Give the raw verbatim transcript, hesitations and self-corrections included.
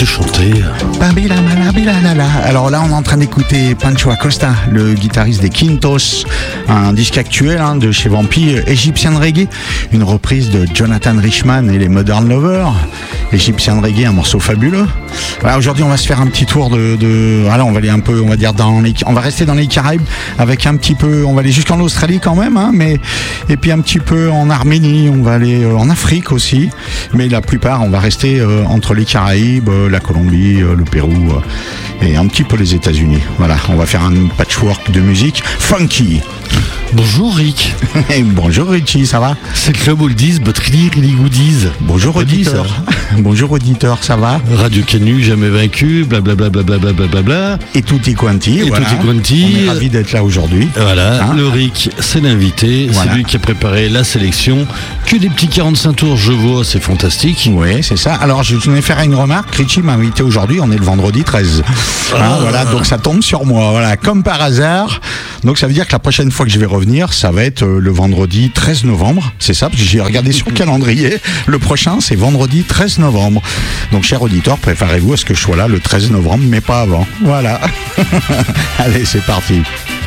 de chanter. Alors là, on est en train d'écouter Pancho Acosta, le guitariste des Quintos, un disque actuel hein, de chez Vampy, Egyptian Reggae, une reprise de Jonathan Richman et les Modern Lovers. Egyptian Reggae, un morceau fabuleux. Voilà, aujourd'hui, on va se faire un petit tour de, de... Voilà, on va aller un peu, on va dire dans les, on va rester dans les Caraïbes avec un petit peu, on va aller jusqu'en Australie quand même, hein, mais et puis un petit peu en Arménie, on va aller euh, en Afrique aussi, mais la plupart, on va rester euh, entre les Caraïbes, euh, la Colombie, euh, le Pérou euh, et un petit peu les États-Unis. Voilà, on va faire un patchwork de musique funky. Bonjour Rick. Bonjour Richie, ça va? C'est le club Oldies, but really, really goodies. Bonjour auditeur. Bonjour auditeur, ça va? Radio Canu, jamais vaincu, blablabla. Bla bla bla bla bla. Et tutti quanti. Et voilà. tutti quanti. On est ravis d'être là aujourd'hui. Voilà, hein? Le Rick, c'est l'invité, Voilà. c'est lui qui a préparé la sélection. Que des petits quarante-cinq tours, je vois, c'est fantastique. Oui, c'est ça. Alors, je tenais à faire une remarque. Richie m'a invité aujourd'hui, on est le vendredi treize. Hein, Ah. Voilà, donc ça tombe sur moi. Voilà, comme par hasard. Donc, ça veut dire que la prochaine fois que je vais revenir, ça va être euh, le vendredi treize novembre. C'est ça, parce que j'ai regardé sur le calendrier. Le prochain, c'est vendredi treize novembre. Donc, chers auditeurs, préparez-vous à ce que je sois là le treize novembre, mais pas avant. Voilà. Allez, c'est parti.